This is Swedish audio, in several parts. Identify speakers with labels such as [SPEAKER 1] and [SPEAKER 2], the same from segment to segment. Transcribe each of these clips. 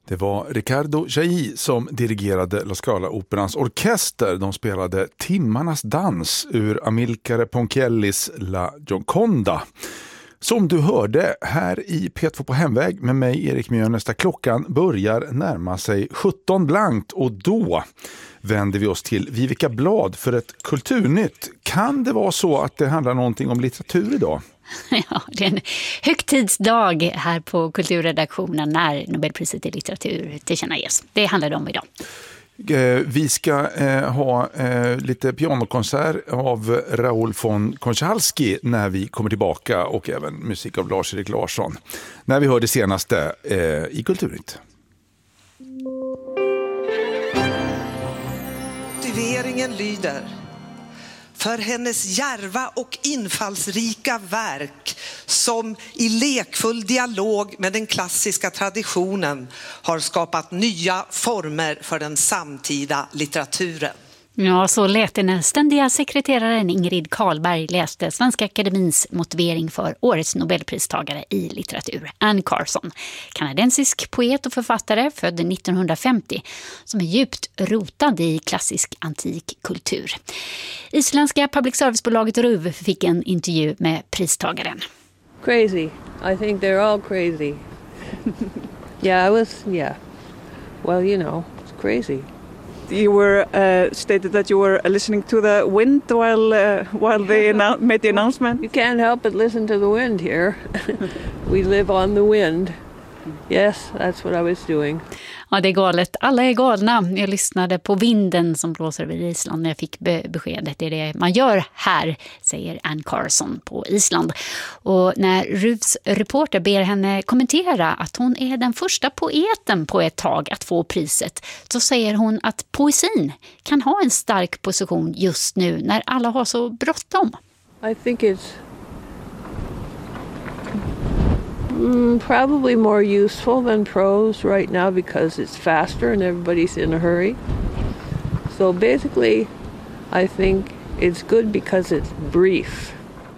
[SPEAKER 1] Det var Riccardo Chailly som dirigerade La Scala-operans orkester. De spelade Timmarnas dans ur Amilcare Ponchiellis La Gioconda. Som du hörde här i P2 på hemväg med mig Erik Mjörnäs, där klockan börjar närma sig 17 blankt, och då vänder vi oss till Vivica Blad för ett kulturnytt. Kan det vara så att det handlar någonting om litteratur idag?
[SPEAKER 2] Ja, det är en högtidsdag här på kulturredaktionen när Nobelpriset i litteratur tillkännages. Det handlar det om idag.
[SPEAKER 1] Vi ska ha lite pianokonsert av Raoul von Konchalski när vi kommer tillbaka, och även musik av Lars-Erik Larsson när vi hör det senaste i Kulturnytt.
[SPEAKER 3] Motiveringen lyder: för hennes djärva och infallsrika verk som i lekfull dialog med den klassiska traditionen har skapat nya former för den samtida litteraturen.
[SPEAKER 2] Ja, så lät den ständiga sekreteraren Ingrid Carlberg läste Svenska Akademins motivering för årets Nobelpristagare i litteratur, Anne Carson, kanadensisk poet och författare född 1950, som är djupt rotad i klassisk antik kultur. Isländska public servicebolaget RUV fick en intervju med pristagaren.
[SPEAKER 4] Crazy. I think they're all crazy. Well, you know, it's crazy.
[SPEAKER 5] You were stated that you were listening to the wind while they made the announcement.
[SPEAKER 4] You can't help but listen to the wind here. We live on the wind. Yes, that's what I was doing.
[SPEAKER 2] Ja, det är galet. Alla är galna. Jag lyssnade på vinden som blåser över Island när jag fick beskedet. Det är det man gör här, säger Anne Carson på Island. Och när RUVs reporter ber henne kommentera att hon är den första poeten på ett tag att få priset, så säger hon att poesin kan ha en stark position just nu när alla har så bråttom.
[SPEAKER 4] I think it's probably more useful than prose right now because it's faster and everybody's in a hurry. So basically, I think it's good because it's brief.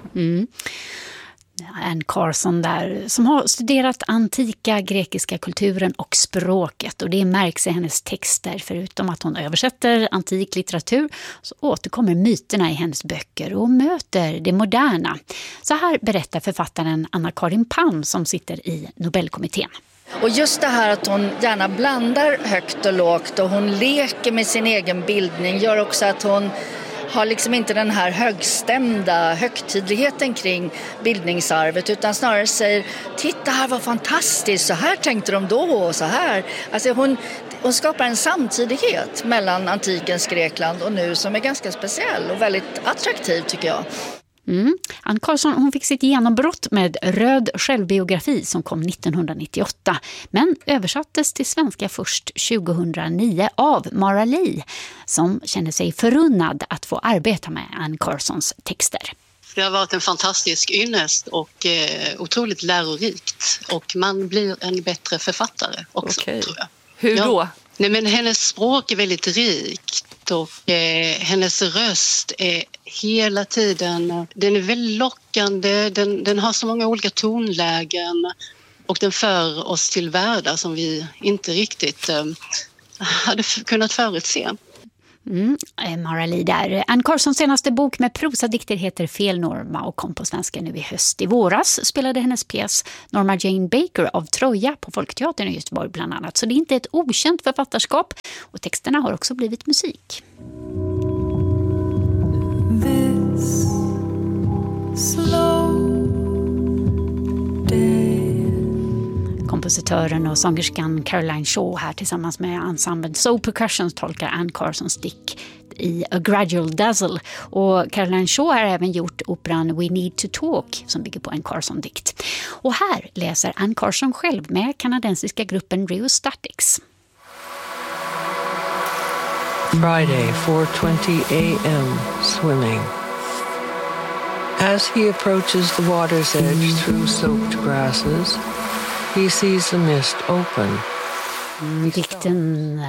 [SPEAKER 2] Anne Carson där, som har studerat antika grekiska kulturen och språket, och det märks i hennes texter. Förutom att hon översätter antik litteratur så återkommer myterna i hennes böcker och möter det moderna. Så här berättar författaren Anna-Karin Palm som sitter i Nobelkommittén.
[SPEAKER 6] Och just det här att hon gärna blandar högt och lågt och hon leker med sin egen bildning gör också att hon har liksom inte den här högstämda högtidligheten kring bildningsarvet, utan snarare säger: titta här, vad fantastiskt, så här tänkte de då och så här. Alltså hon skapar en samtidighet mellan antikens Grekland och nu som är ganska speciell och väldigt attraktiv, tycker jag.
[SPEAKER 2] Anne Carson, hon fick sitt genombrott med Röd självbiografi som kom 1998, men översattes till svenska först 2009 av Mara Lee, som kände sig förunnad att få arbeta med Anne Carsons texter.
[SPEAKER 7] Det har varit en fantastisk ynnest och otroligt lärorikt, och man blir en bättre författare också, tror jag.
[SPEAKER 8] Hur då?
[SPEAKER 7] Nej, men hennes språk är väldigt rikt, och hennes röst är hela tiden, den är väldigt lockande, den har så många olika tonlägen, och den för oss till världar som vi inte riktigt hade kunnat förutse.
[SPEAKER 2] Mara Lee där. Anne Carsons senaste bok med prosadikter heter Fel Norma och kom på svenska nu i höst. I våras spelade hennes pjäs Norma Jane Baker av Troja på Folketeatern i Göteborg bland annat. Så det är inte ett okänt författarskap, och texterna har också blivit musik. This slow day. Kompositören och sångerskan Caroline Shaw här tillsammans med ensemblen So Percussion tolkar Anne Carsons dikt i A Gradual Dazzle, och Caroline Shaw har även gjort operan We Need to Talk som bygger på en Carson-dikt. Och här läser Anne Carson själv med kanadensiska gruppen Rheostatics.
[SPEAKER 4] Friday, 4:20 a.m. swimming. As he approaches the water's edge through soaked grasses, he sees the mist open.
[SPEAKER 2] Dikten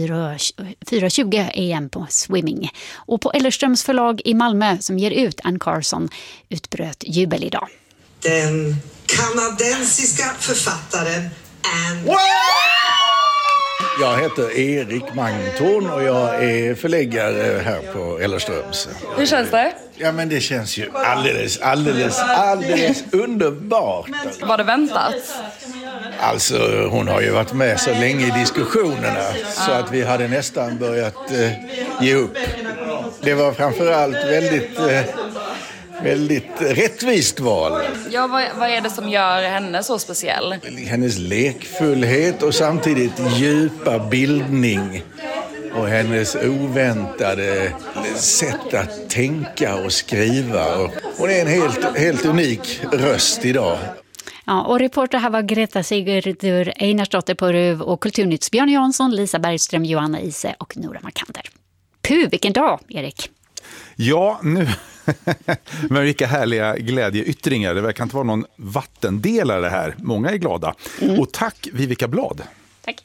[SPEAKER 2] 4:20 am på Swimming. Och på Ellerströms förlag i Malmö som ger ut Anne Carson utbröt jubel idag.
[SPEAKER 3] Den kanadensiska författaren Anne...
[SPEAKER 8] Jag heter Erik Magntorn och jag är förläggare här på Ellerströms.
[SPEAKER 9] Hur känns det?
[SPEAKER 8] Ja, men det känns ju alldeles underbart.
[SPEAKER 9] Var det väntat?
[SPEAKER 8] Alltså, hon har ju varit med så länge i diskussionerna så att vi hade nästan börjat ge upp. Det var framförallt väldigt rättvist val.
[SPEAKER 9] Ja, vad är det som gör henne så speciell?
[SPEAKER 8] Hennes lekfullhet och samtidigt djupa bildning och hennes oväntade sätt att tänka och skriva. Hon är en helt unik röst idag.
[SPEAKER 2] Ja, och reporter här var Greta Sigurdur, Einarsdotter på RUV och Kulturnytts Björn Jansson, Lisa Bergström, Johanna Ise och Nora Markander. Puh, vilken dag, Erik!
[SPEAKER 1] Ja, nu... Men vilka härliga glädjeyttringar. Det verkar inte vara någon vattendelare här. Många är glada. Och tack Vivica Blad.
[SPEAKER 2] Tack.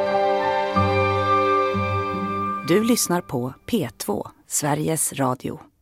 [SPEAKER 10] Du lyssnar på P2, Sveriges Radio.